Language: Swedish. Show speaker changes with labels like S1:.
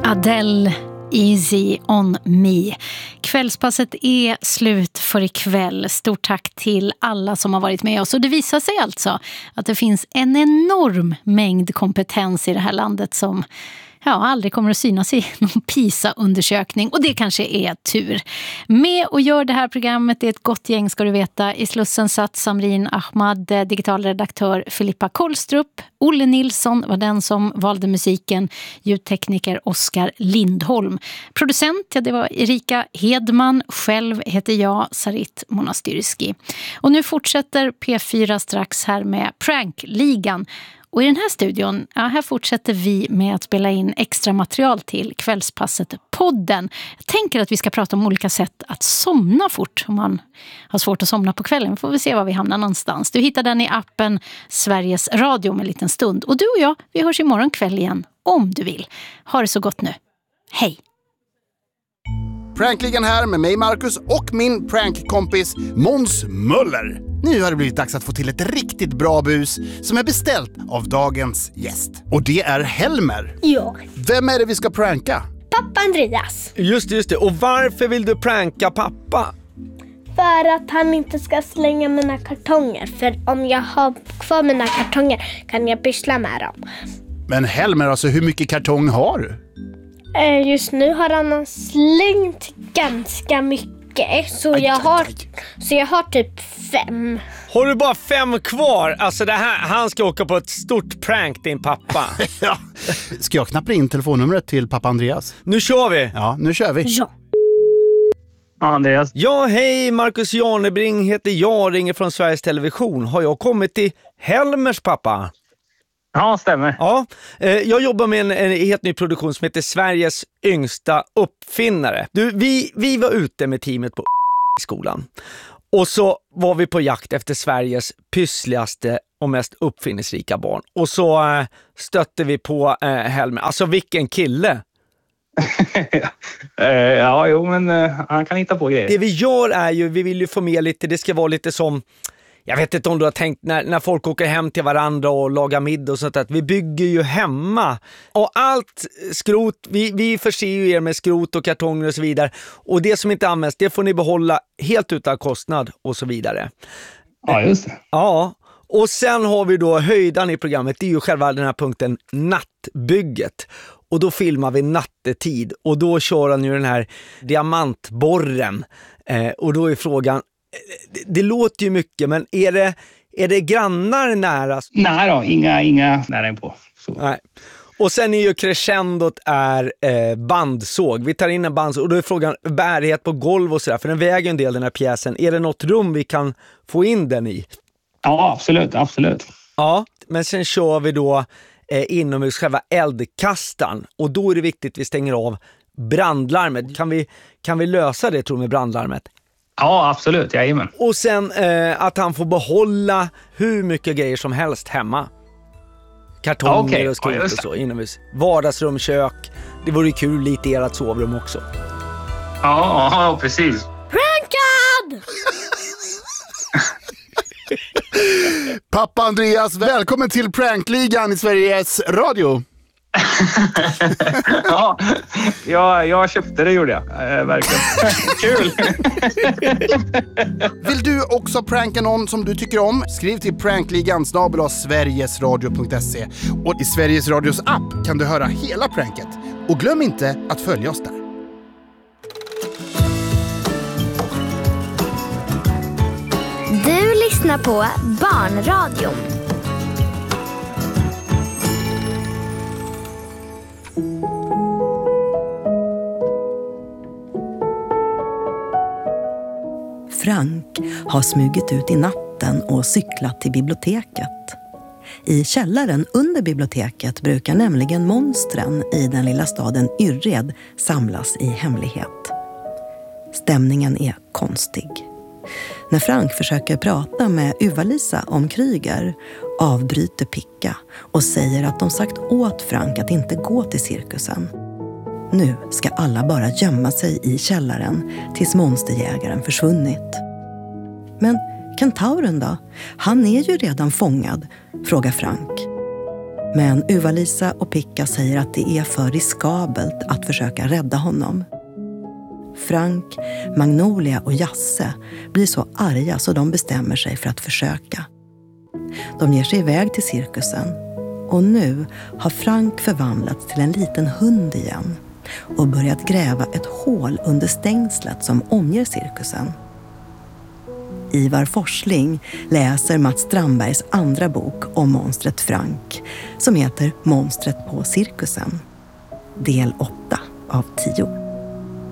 S1: Adele, Easy on me. Kvällspasset är slut för ikväll. Stort tack till alla som har varit med oss. Och det visar sig alltså att det finns en enorm mängd kompetens i det här landet som aldrig kommer att synas i någon PISA-undersökning. Och det kanske är tur. Med och gör det här programmet är ett gott gäng, ska du veta. I Slussen satt Samrin Ahmad, digitalredaktör Filippa Kollstrup. Olle Nilsson var den som valde musiken. Ljudtekniker Oskar Lindholm. Producent, det var Erika Hedman. Själv heter jag Sarit Monastyrski. Och nu fortsätter P4 strax här med Prankligan. Och i den här studion, här fortsätter vi med att spela in extra material till Kvällspasset-podden. Jag tänker att vi ska prata om olika sätt att somna fort om man har svårt att somna på kvällen. Vi får väl se var vi hamnar någonstans. Du hittar den i appen Sveriges Radio om en liten stund. Och du och jag, vi hörs imorgon kväll igen om du vill. Ha det så gott nu. Hej!
S2: Prankligan här med mig Marcus och min prankkompis Måns Möller. Nu har det blivit dags att få till ett riktigt bra bus som är beställt av dagens gäst. Och det är Helmer.
S3: Ja.
S2: Vem är det vi ska pranka?
S3: Pappa Andreas.
S4: Just det. Och varför vill du pranka pappa?
S3: För att han inte ska slänga mina kartonger. För om jag har kvar mina kartonger kan jag pyssla med dem.
S2: Men Helmer, alltså hur mycket kartong har du?
S3: Just nu har han slängt ganska mycket. Så jag har typ 5.
S4: Har du bara 5 kvar? Alltså han ska åka på ett stort prank, din pappa.
S2: Ja. Ska jag knappa in telefonnumret till pappa Andreas?
S4: Nu kör vi.
S2: Ja, nu kör vi.
S3: Ja.
S5: Andreas.
S4: Ja, hej, Marcus Janebring heter jag, ringer från Sveriges Television. Har jag kommit till Helmers pappa?
S5: Ja, stämmer.
S4: Ja, jag jobbar med en helt ny produktion som heter Sveriges yngsta uppfinnare. Du, vi var ute med teamet på skolan. Och så var vi på jakt efter Sveriges pyssligaste och mest uppfinningsrika barn. Och så stötte vi på Helmer. Alltså vilken kille!
S5: Han kan hitta på grejer.
S4: Det vi gör är ju, vi vill ju få med lite, det ska vara lite som, jag vet inte om du har tänkt när folk åker hem till varandra och lagar middag och sånt, att vi bygger ju hemma. Och allt skrot, vi förser ju er med skrot och kartonger och så vidare. Och det som inte används, det får ni behålla helt utan kostnad och så vidare.
S5: Ja, just det.
S4: Ja, och sen har vi då höjdan i programmet, det är ju själva den här punkten nattbygget. Och då filmar vi nattetid och då kör han ju den här diamantborren. Och då är frågan, det låter ju mycket, men är det grannar nära?
S5: Nej då, inga nära inpå. Så.
S4: Nej. Och sen är ju crescendot bandsåg. Vi tar in en bandsåg och då är frågan bärighet på golv och sådär. För den väger en del den här pjäsen. Är det något rum vi kan få in den i?
S5: Ja, absolut.
S4: Ja, men sen kör vi då inomhus själva eldkastan. Och då är det viktigt att vi stänger av brandlarmet. Kan vi lösa det, tror du, med brandlarmet?
S5: Ja, absolut. Jajamän.
S4: Och sen att han får behålla hur mycket grejer som helst hemma. Kartonger och skrot och så inomhus. Vardagsrum, kök. Det vore kul lite i ert sovrum också.
S5: Ja, precis.
S3: Prankad!
S2: Pappa Andreas, välkommen till Prankligan i Sveriges Radio.
S5: Ja, jag köpte det, gjorde jag. Verkligen. Kul!
S2: Vill du också pranka någon som du tycker om? Skriv till prankligan@sverigesradio.se. Och i Sveriges Radios app kan du höra hela pranket. Och glöm inte att följa oss där.
S6: Du lyssnar på Barnradion.
S7: Frank har smugit ut i natten och cyklat till biblioteket. I källaren under biblioteket brukar nämligen monstren i den lilla staden Yrred samlas i hemlighet. Stämningen är konstig. När Frank försöker prata med Uva-Lisa om Kryger avbryter Picka och säger att de sagt åt Frank att inte gå till cirkusen. Nu ska alla bara gömma sig i källaren tills monsterjägaren försvunnit. Men kentauren då? Han är ju redan fångad, frågar Frank. Men Uva-Lisa och Picka säger att det är för riskabelt att försöka rädda honom. Frank, Magnolia och Jasse blir så arga så de bestämmer sig för att försöka. De ger sig iväg till cirkusen och nu har Frank förvandlats till en liten hund igen och börjat gräva ett hål under stängslet som omger cirkusen. Ivar Forsling läser Mats Strandbergs andra bok om monstret Frank som heter Monstret på cirkusen. Del 8 av 10.